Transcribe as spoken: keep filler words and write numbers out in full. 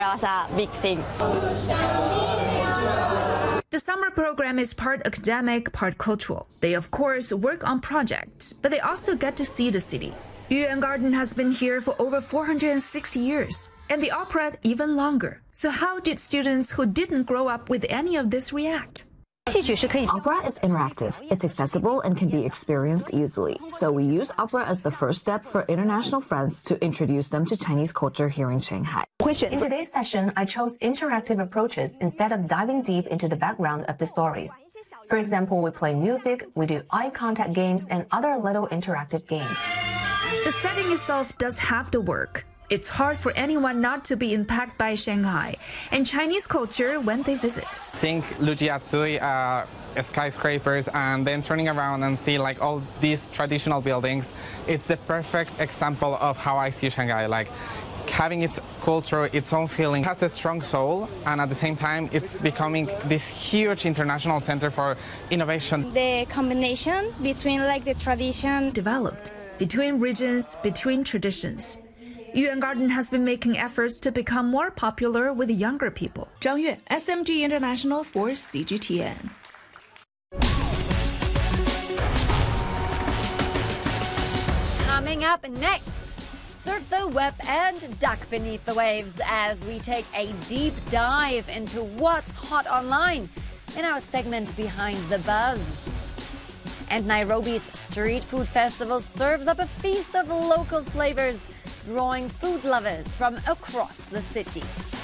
was a big thing. The summer program is part academic, part cultural. They, of course, work on projects, but they also get to see the city. Yuyuan Garden has been here for over four hundred sixty years, and the opera even longer. So how did students who didn't grow up with any of this react? Opera is interactive. It's accessible and can be experienced easily. So we use opera as the first step for international friends to introduce them to Chinese culture here in Shanghai. In today's session, I chose interactive approaches instead of diving deep into the background of the stories. For example, we play music, we do eye contact games, and other little interactive games. The setting itself does have to work. It's hard for anyone not to be impacted by Shanghai and Chinese culture when they visit. Think Lujiazui, uh, skyscrapers, and then turning around and see like all these traditional buildings. It's the perfect example of how I see Shanghai. Like having its culture, its own feeling, it has a strong soul, and at the same time, it's becoming this huge international center for innovation. The combination between like the tradition Developed between regions, between traditions. Yuyuan Garden has been making efforts to become more popular with younger people. Zhang Yue, S M G International for C G T N. Coming up next, surf the web and duck beneath the waves as we take a deep dive into what's hot online in our segment Behind the Buzz. And Nairobi's street food festival serves up a feast of local flavors, drawing food lovers from across the city.